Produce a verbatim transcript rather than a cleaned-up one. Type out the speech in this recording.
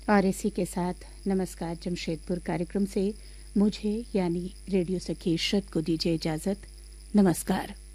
और इसी के साथ नमस्कार जमशेदपुर कार्यक्रम से मुझे यानी रेडियो सखी इशरत को दीजिए इजाज़त। नमस्कार।